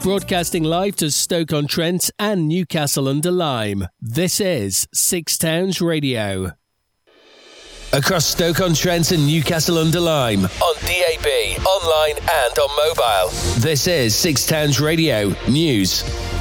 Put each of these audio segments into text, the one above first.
Broadcasting live to Stoke-on-Trent and Newcastle-under-Lyme. This is Six Towns Radio. Across Stoke-on-Trent and Newcastle-under-Lyme, on DAB, online and on mobile. This is Six Towns Radio News.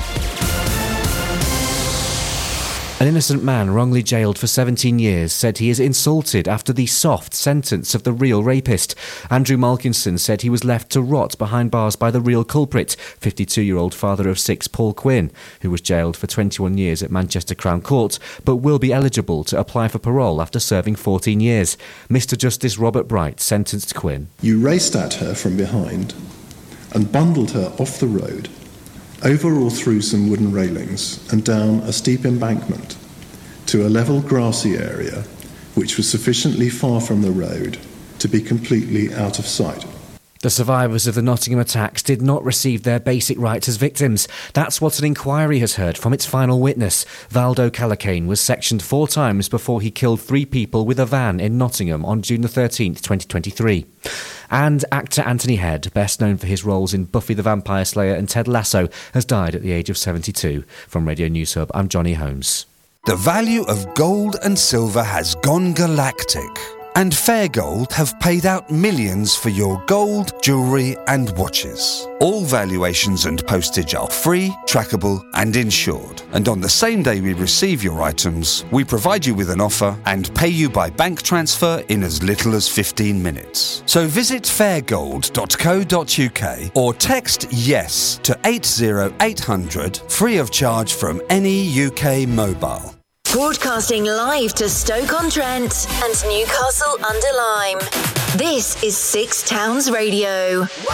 An innocent man wrongly jailed for 17 years said he is insulted after the soft sentence of the real rapist. Andrew Malkinson said he was left to rot behind bars by the real culprit, 52-year-old father of 6 Paul Quinn, who was jailed for 21 years at Manchester Crown Court, but will be eligible to apply for parole after serving 14 years. Mr Justice Robert Bright sentenced Quinn. You raced at her from behind and bundled her off the road, over or through some wooden railings and down a steep embankment to a level grassy area which was sufficiently far from the road to be completely out of sight. The survivors of the Nottingham attacks did not receive their basic rights as victims. That's what an inquiry has heard from its final witness. Valdo Calacane was sectioned 4 times before he killed 3 people with a van in Nottingham on June the 13th, 2023. And actor Anthony Head, best known for his roles in Buffy the Vampire Slayer and Ted Lasso, has died at the age of 72. From Radio News Hub, I'm Johnny Holmes. The value of gold and silver has gone galactic. And Fair Gold have paid out millions for your gold, jewellery and watches. All valuations and postage are free, trackable and insured. And on the same day we receive your items, we provide you with an offer and pay you by bank transfer in as little as 15 minutes. So visit fairgold.co.uk or text YES to 80800 free of charge from any UK mobile. Broadcasting live to Stoke-on-Trent and Newcastle-under-Lyme. This is Six Towns Radio.